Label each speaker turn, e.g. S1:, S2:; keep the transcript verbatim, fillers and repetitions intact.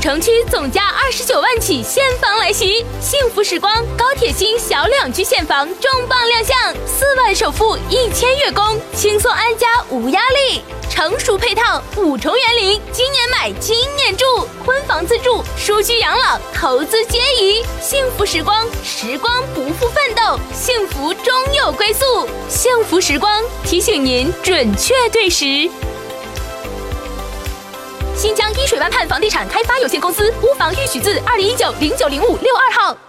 S1: 城区总价二十九万起现房来袭，幸福时光高铁新小两居现房重磅亮相，四万首付一千月供，轻松安家无压力。成熟配套，五重园林，今年买今年住，婚房自住，舒居养老，投资皆宜。幸福时光，时光不负奋斗，幸福终有归宿。幸福时光提醒您准确对时。新疆伊水湾畔房地产开发有限公司屋房预许字二零一九零九零五六二号。